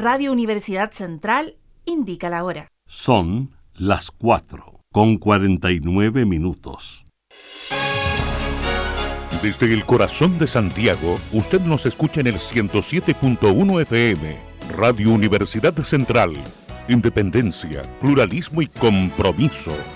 Radio Universidad Central indica la hora. Son las 4:49. Desde el corazón de Santiago, usted nos escucha en el 107.1 FM, Radio Universidad Central. Independencia, pluralismo y compromiso.